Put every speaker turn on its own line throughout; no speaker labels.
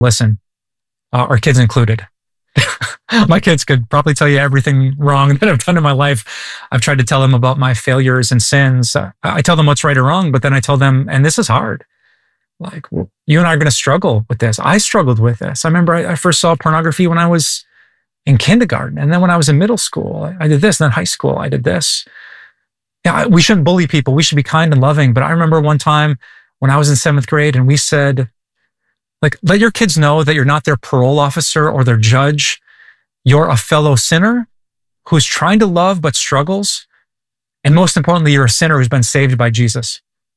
Listen, our kids included. My kids could probably tell you everything wrong that I've done in my life. I've tried to tell them about my failures and sins. I tell them what's right or wrong, but then I tell them, and this is hard. Like, you and I are going to struggle with this. I struggled with this. I remember I first saw pornography when I was in kindergarten. And then when I was in middle school, I did this. And then high school, I did this. Yeah, we shouldn't bully people. We should be kind and loving. But I remember one time when I was in 7th grade and we said, like, let your kids know that you're not their parole officer or their judge. You're a fellow sinner who's trying to love but struggles. And most importantly, you're a sinner who's been saved by Jesus.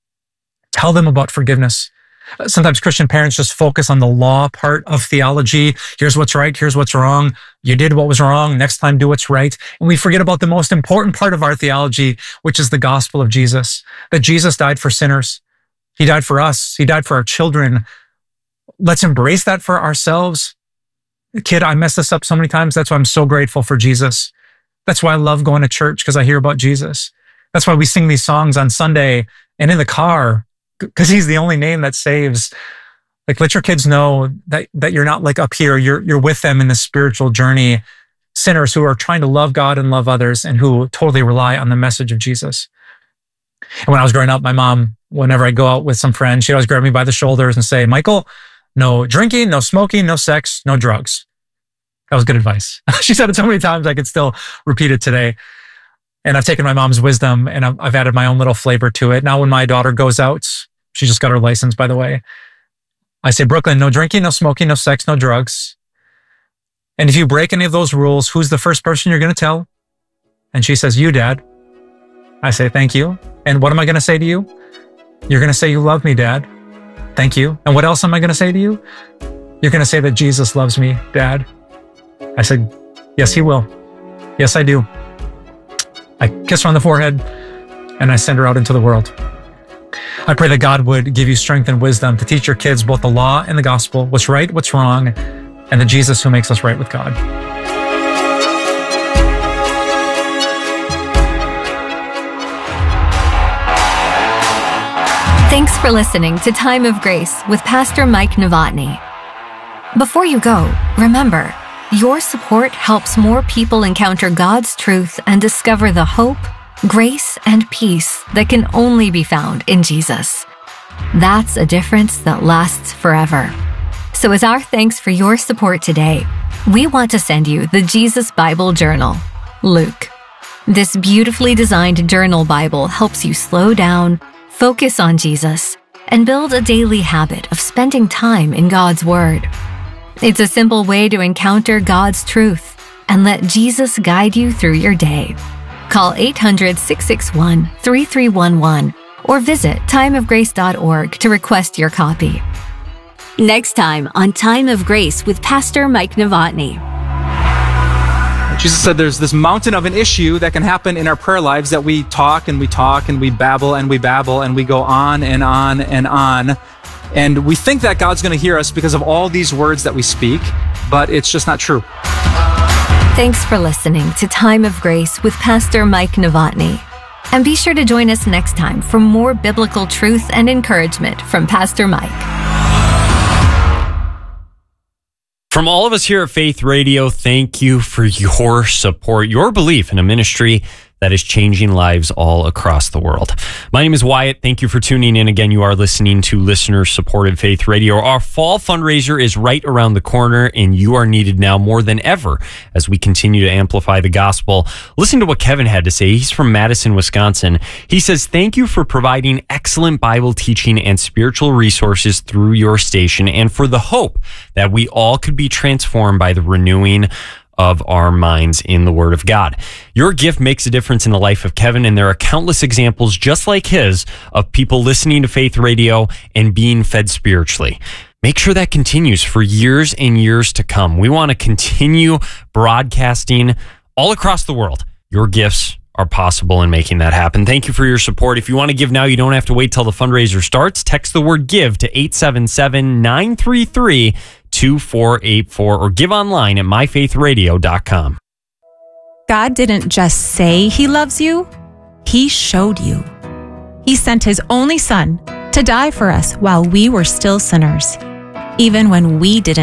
Tell them about forgiveness. Sometimes Christian parents just focus on the law part of theology. Here's what's right. Here's what's wrong. You did what was wrong. Next time, do what's right. And we forget about the most important part of our theology, which is the gospel of Jesus, that Jesus died for sinners. He died for us. He died for our children. Let's embrace that for ourselves. Kid, I messed this up so many times. That's why I'm so grateful for Jesus. That's why I love going to church, because I hear about Jesus. That's why we sing these songs on Sunday and in the car, because he's the only name that saves. Like, let your kids know that you're not like up here. You're with them in the spiritual journey. Sinners who are trying to love God and love others and who totally rely on the message of Jesus. And when I was growing up, my mom, whenever I go out with some friends, she'd always grab me by the shoulders and say, Michael, no drinking, no smoking, no sex, no drugs. That was good advice. She said it so many times I could still repeat it today. And I've taken my mom's wisdom and I've added my own little flavor to it. Now when my daughter goes out, she just got her license, by the way, I say, Brooklyn, no drinking, no smoking, no sex, no drugs. And if you break any of those rules, who's the first person you're going to tell? And she says, you, Dad. I say, thank you. And what am I going to say to you? You're going to say you love me, Dad. Thank you. And what else am I going to say to you? You're going to say that Jesus loves me, Dad. I said, yes, he will. Yes, I do. I kiss her on the forehead and I send her out into the world. I pray that God would give you strength and wisdom to teach your kids both the law and the gospel, what's right, what's wrong, and the Jesus who makes us right with God.
Thanks for listening to Time of Grace with Pastor Mike Novotny. Before you go, remember, your support helps more people encounter God's truth and discover the hope, grace, and peace that can only be found in Jesus. That's a difference that lasts forever. So as our thanks for your support today, we want to send you the Jesus Bible Journal, Luke. This beautifully designed journal Bible helps you slow down, focus on Jesus, and build a daily habit of spending time in God's Word. It's a simple way to encounter God's truth and let Jesus guide you through your day. Call 800-661-3311 or visit timeofgrace.org to request your copy. Next time on Time of Grace with Pastor Mike Novotny.
Jesus said there's this mountain of an issue that can happen in our prayer lives that we talk and we talk and we babble and we babble and we go on and on and on. And we think that God's going to hear us because of all these words that we speak, but it's just not true.
Thanks for listening to Time of Grace with Pastor Mike Novotny. And be sure to join us next time for more biblical truth and encouragement from Pastor Mike.
From all of us here at Faith Radio, thank you for your support, your belief in a ministry that is changing lives all across the world. My name is Wyatt. Thank you for tuning in. Again, you are listening to listener-supported Faith Radio. Our fall fundraiser is right around the corner, and you are needed now more than ever as we continue to amplify the gospel. Listen to what Kevin had to say. He's from Madison, Wisconsin. He says, thank you for providing excellent Bible teaching and spiritual resources through your station, and for the hope that we all could be transformed by the renewing of our minds in the Word of God. Your gift makes a difference in the life of Kevin, and there are countless examples just like his of people listening to Faith Radio and being fed spiritually. Make sure that continues for years and years to come. We want to continue broadcasting all across the world. Your gifts are possible in making that happen. Thank you for your support. If you want to give now, you don't have to wait till the fundraiser starts. Text the word GIVE to 877-933-2484 or give online at myfaithradio.com.
God didn't just say he loves you, he showed you. He sent his only son to die for us while we were still sinners. even when we didn't